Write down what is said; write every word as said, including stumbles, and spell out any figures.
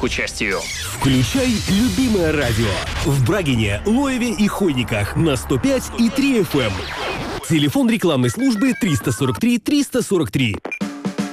к участию. Включай любимое радио в Брагине, Лоеве и Хойниках на сто пять и три эф эм. Телефон рекламной службы триста сорок три триста сорок три.